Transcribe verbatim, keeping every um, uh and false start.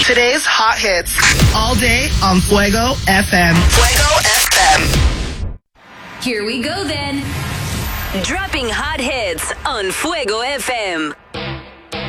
Today's hot hits. All day on Fuego F M. Fuego F M. Here we go then. Dropping hot hits on Fuego F M.